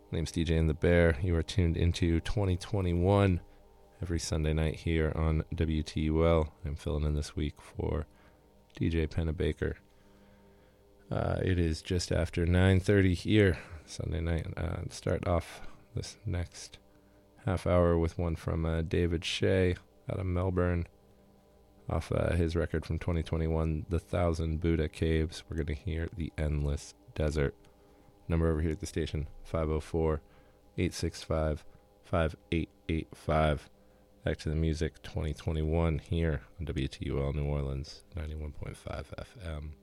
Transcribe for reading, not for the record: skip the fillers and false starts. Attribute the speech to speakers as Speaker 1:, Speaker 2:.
Speaker 1: My name's DJ and the Bear. You are tuned into 2021 every Sunday night here on WTUL. I'm filling in this week for DJ Pennebaker. It is just after 9:30 here Sunday night. Start off this next half hour with one from David Shea out of Melbourne, off his record from 2021, The Thousand Buddha Caves. We're going to hear The Endless Desert. Number over here at the station, 504-865-5885. Back to the music, 2021 here on WTUL New Orleans, 91.5 FM.